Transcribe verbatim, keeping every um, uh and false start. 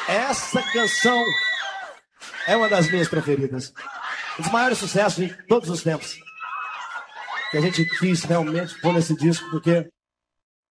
Essa canção é uma das minhas preferidas. Um dos maiores sucessos de todos os tempos. Que a gente quis realmente pôr nesse disco, porque